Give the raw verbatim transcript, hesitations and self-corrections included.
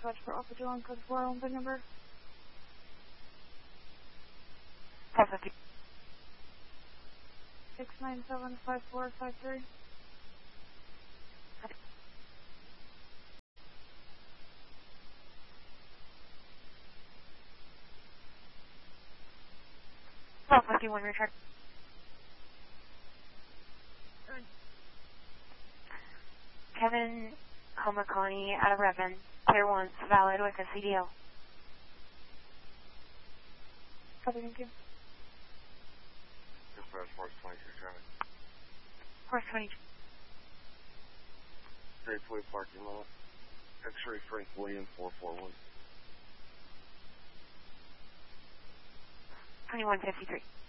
dispatch for Alpha John, code four, on VIN number. five fifty. six nine seven five four five three. twelve fifty-one, return. Kevin Homakani out of Revan, clear once, valid with a C D L. Copy, thank you. Dispatch Force twenty-two, traffic. Force twenty-two. Safeway parking lot. X-ray Frank William four four one. twenty-one fifty-three.